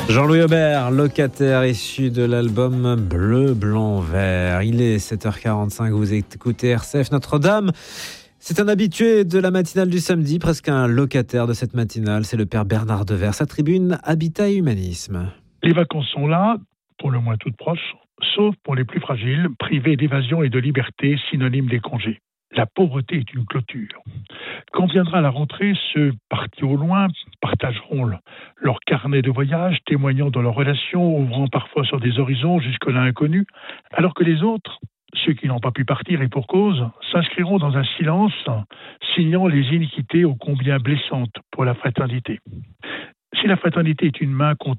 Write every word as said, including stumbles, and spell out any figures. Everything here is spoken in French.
Jean-Louis Aubert, locataire issu de l'album Bleu, Blanc, Vert. Il est sept heures quarante-cinq, vous écoutez R C F Notre-Dame. C'est un habitué de la matinale du samedi, presque un locataire de cette matinale. C'est le père Bernard Devers, sa tribune Habitat et Humanisme. Les vacances sont là, pour le moins toutes proches, sauf pour les plus fragiles, privés d'évasion et de liberté, synonyme des congés. La pauvreté est une clôture. Quand viendra la rentrée, ceux partis au loin partageront leur carnet de voyage, témoignant de leurs relations, ouvrant parfois sur des horizons jusque-là inconnus, alors que les autres, ceux qui n'ont pas pu partir et pour cause, s'inscriront dans un silence, signant les iniquités ô combien blessantes pour la fraternité. Si la fraternité est une main qu'on